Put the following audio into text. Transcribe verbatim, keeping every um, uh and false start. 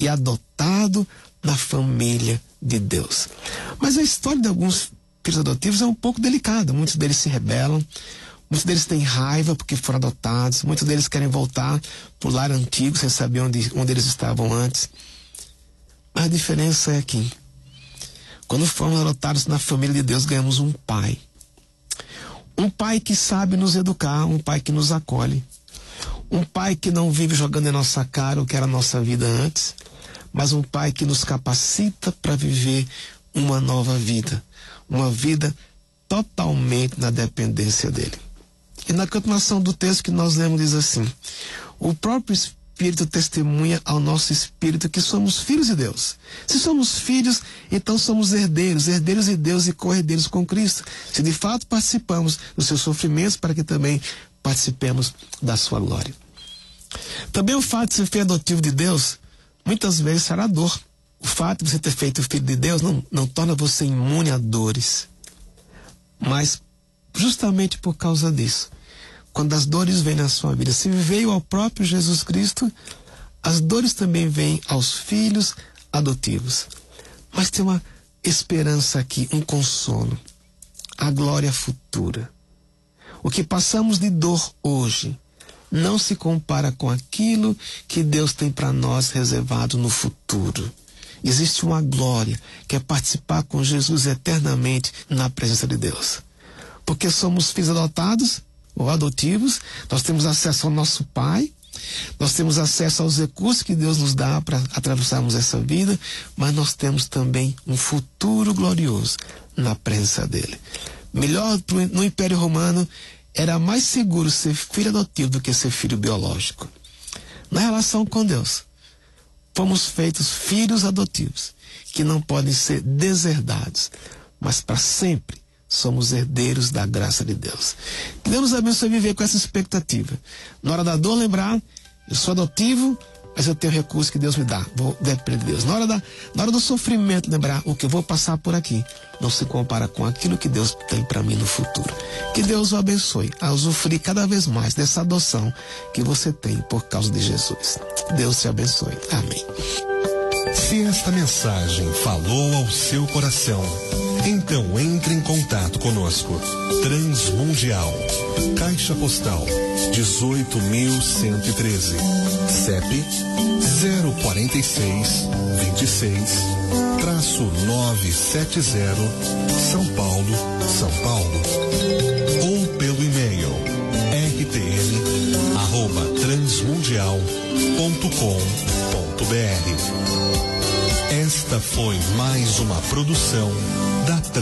e adotado na família de Deus. Mas a história de alguns filhos adotivos é um pouco delicada. Muitos deles se rebelam, muitos deles têm raiva porque foram adotados, muitos deles querem voltar para o lar antigo, sem saber onde, onde eles estavam antes. Mas a diferença é que, quando fomos adotados na família de Deus, ganhamos um pai. Um pai que sabe nos educar, um pai que nos acolhe. Um pai que não vive jogando em nossa cara o que era a nossa vida antes, mas um pai que nos capacita para viver uma nova vida. Uma vida totalmente na dependência dele. E na continuação do texto que nós lemos diz assim: o próprio Espírito testemunha ao nosso espírito que somos filhos de Deus. Se somos filhos, então somos herdeiros, herdeiros de Deus e co-herdeiros com Cristo. Se de fato participamos dos seus sofrimentos, para que também participemos da sua glória. Também o fato de ser filho adotivo de Deus, muitas vezes será dor. O fato de você ter feito filho de Deus não, não torna você imune a dores. Mas justamente por causa disso, quando as dores vêm na sua vida, se veio ao próprio Jesus Cristo, as dores também vêm aos filhos adotivos. Mas tem uma esperança aqui, um consolo, a glória futura. O que passamos de dor hoje não se compara com aquilo que Deus tem para nós reservado no futuro. Existe uma glória que é participar com Jesus eternamente na presença de Deus. Porque somos filhos adotados ou adotivos, nós temos acesso ao nosso Pai, nós temos acesso aos recursos que Deus nos dá para atravessarmos essa vida, mas nós temos também um futuro glorioso na presença dele. Melhor no Império Romano, era mais seguro ser filho adotivo do que ser filho biológico. Na relação com Deus, fomos feitos filhos adotivos, que não podem ser deserdados, mas para sempre somos herdeiros da graça de Deus. Que Deus nos abençoe a viver com essa expectativa. Na hora da dor, lembrar, eu sou adotivo, mas eu tenho recurso que Deus me dá, vou depender de Deus. Na hora, da, na hora do sofrimento, lembrar, o que eu vou passar por aqui não se compara com aquilo que Deus tem para mim no futuro. Que Deus o abençoe a usufruir cada vez mais dessa adoção que você tem por causa de Jesus. Deus te abençoe. Amém. Se esta mensagem falou ao seu coração, então entre em contato conosco. Transmundial, Caixa Postal dezoito mil cento e treze, C E P zero quarenta e seis, vinte e seis, traço novecentos e setenta, São Paulo, São Paulo. Ou pelo e-mail r t m arroba transmundial ponto com ponto b r. Esta foi mais uma produção da Trans